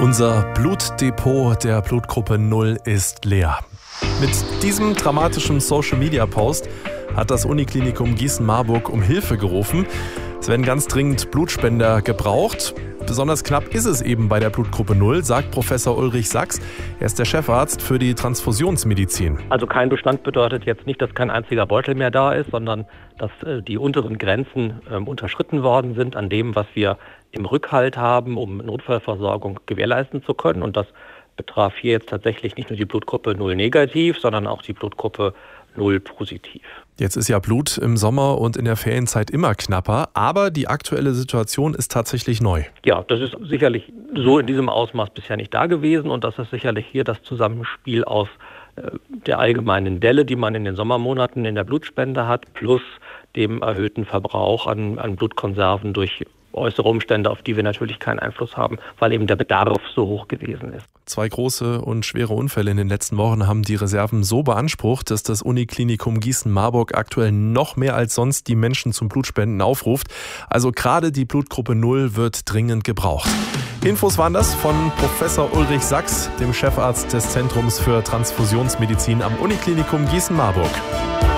Unser Blutdepot der Blutgruppe 0 ist leer. Mit diesem dramatischen Social-Media-Post hat das Uniklinikum Gießen-Marburg um Hilfe gerufen. Es werden ganz dringend Blutspender gebraucht. Besonders knapp ist es eben bei der Blutgruppe 0, sagt Professor Ulrich Sachs. Er ist der Chefarzt für die Transfusionsmedizin. Also kein Bestand bedeutet jetzt nicht, dass kein einziger Beutel mehr da ist, sondern dass die unteren Grenzen unterschritten worden sind an dem, was wir im Rückhalt haben, um Notfallversorgung gewährleisten zu können. Und das betraf hier jetzt tatsächlich nicht nur die Blutgruppe 0 negativ, sondern auch die Blutgruppe 0 positiv. Jetzt ist ja Blut im Sommer und in der Ferienzeit immer knapper, aber die aktuelle Situation ist tatsächlich neu. Ja, das ist sicherlich so in diesem Ausmaß bisher nicht da gewesen und das ist sicherlich hier das Zusammenspiel aus der allgemeinen Delle, die man in den Sommermonaten in der Blutspende hat, plus dem erhöhten Verbrauch an Blutkonserven durch äußere Umstände, auf die wir natürlich keinen Einfluss haben, weil eben der Bedarf so hoch gewesen ist. 2 große und schwere Unfälle in den letzten Wochen haben die Reserven so beansprucht, dass das Uniklinikum Gießen-Marburg aktuell noch mehr als sonst die Menschen zum Blutspenden aufruft. Also gerade die Blutgruppe 0 wird dringend gebraucht. Infos waren das von Professor Ulrich Sachs, dem Chefarzt des Zentrums für Transfusionsmedizin am Uniklinikum Gießen-Marburg.